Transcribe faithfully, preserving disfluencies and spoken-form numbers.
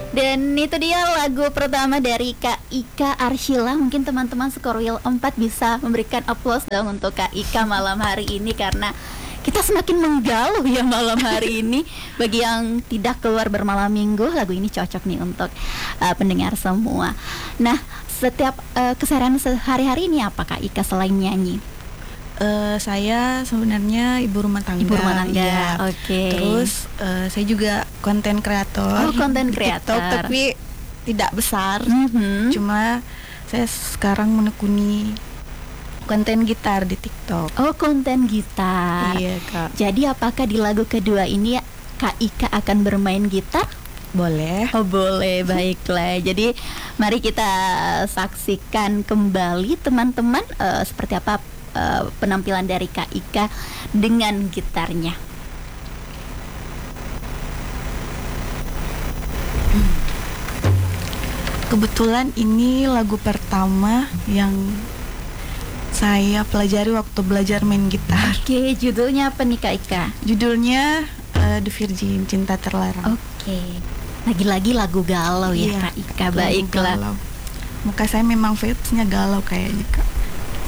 Dan itu dia lagu pertama dari Kak Ika Arshila. Mungkin teman-teman Skorwil empat bisa memberikan aplaus dong untuk Kak Ika malam hari ini, karena kita semakin menggaluh ya malam hari ini. Bagi yang tidak keluar bermalam minggu, lagu ini cocok nih untuk uh, pendengar semua. Nah, setiap uh, keseharian sehari-hari ini apa Kak Ika selain nyanyi? Uh, saya sebenarnya ibu rumah tangga. Ibu rumah tangga, ya. oke. Okay. Terus uh, saya juga konten kreator. Oh, konten kreator. Tapi tidak besar. Mm-hmm. Cuma saya sekarang menekuni konten gitar di TikTok. Oh, konten gitar. Iya, Kak. Jadi apakah di lagu kedua ini Kak Ika akan bermain gitar? Boleh. Oh, boleh. Baiklah. Jadi mari kita saksikan kembali teman-teman uh, seperti apa Uh, penampilan dari Kak Ika dengan gitarnya. Kebetulan ini lagu pertama yang saya pelajari waktu belajar main gitar. Oke, judulnya apa nih Kak Ika? Judulnya uh, The Virgin, Cinta Terlarang. Oke, lagi-lagi lagu galau ya, iya, Kak Ika. Baiklah. Muka saya memang vibes-nya galau kayaknya, Kak.